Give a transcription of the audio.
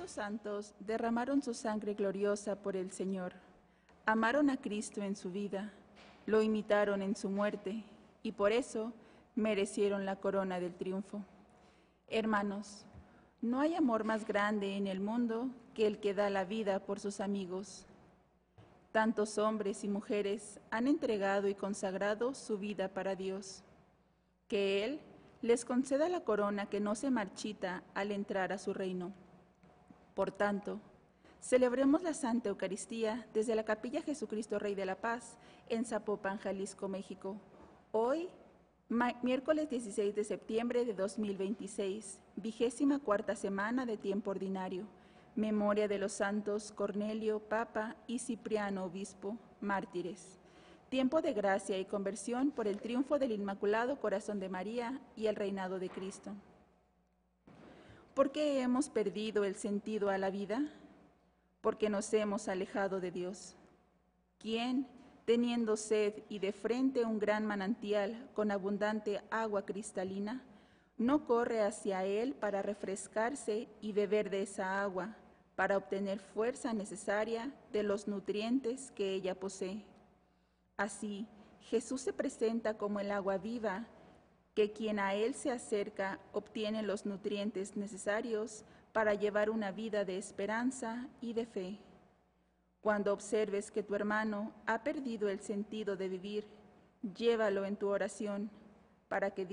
Estos santos derramaron su sangre gloriosa por el Señor, amaron a Cristo en su vida, lo imitaron en su muerte y por eso merecieron la corona del triunfo. Hermanos, no hay amor más grande en el mundo que el que da la vida por sus amigos. Tantos hombres y mujeres han entregado y consagrado su vida para Dios. Que Él les conceda la corona que no se marchita al entrar a su reino. Por tanto, celebremos la Santa Eucaristía desde la Capilla Jesucristo Rey de la Paz en Zapopan, Jalisco, México. Hoy, miércoles 16 de septiembre de 2026, 24ª semana de tiempo ordinario. Memoria de los santos Cornelio, Papa, y Cipriano, Obispo, mártires. Tiempo de gracia y conversión por el triunfo del Inmaculado Corazón de María y el reinado de Cristo. ¿Por qué hemos perdido el sentido a la vida? Porque nos hemos alejado de Dios. ¿Quién, teniendo sed y de frente un gran manantial con abundante agua cristalina, no corre hacia él para refrescarse y beber de esa agua, para obtener fuerza necesaria de los nutrientes que ella posee? Así, Jesús se presenta como el agua viva, que quien a Él se acerca obtiene los nutrientes necesarios para llevar una vida de esperanza y de fe. Cuando observes que tu hermano ha perdido el sentido de vivir, llévalo en tu oración para que